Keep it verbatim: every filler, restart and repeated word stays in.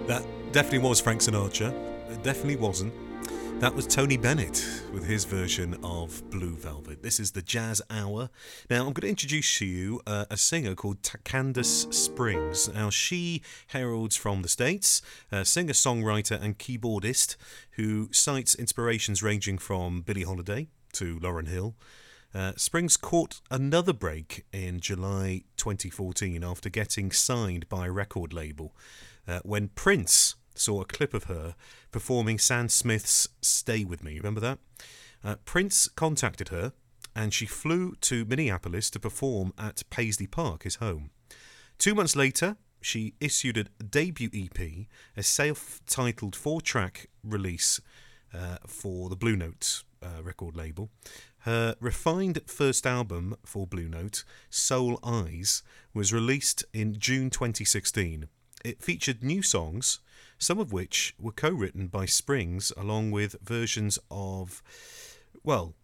That definitely was Frank Sinatra. It definitely wasn't. That was Tony Bennett with his version of Blue Velvet. This is the Jazz Hour. Now, I'm going to introduce to you uh, a singer called Ta- Candace Springs. Now, she heralds from the States, a singer-songwriter and keyboardist who cites inspirations ranging from Billie Holiday to Lauryn Hill. Uh, Springs caught another break in July twenty fourteen after getting signed by a record label uh, when Prince saw a clip of her performing Sam Smith's Stay With Me. Remember that? Uh, Prince contacted her and she flew to Minneapolis to perform at Paisley Park, his home. Two months later, she issued a debut E P, a self-titled four-track release uh, for the Blue Note uh, record label. Her refined first album for Blue Note, Soul Eyes, was released in June twenty sixteen. It featured new songs, some of which were co-written by Springs, along with versions of, well,